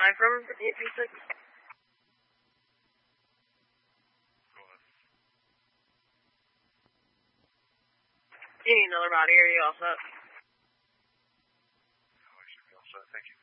from 5836. Go ahead. You need another body, or are you all set? No, I should be all set. Thank you.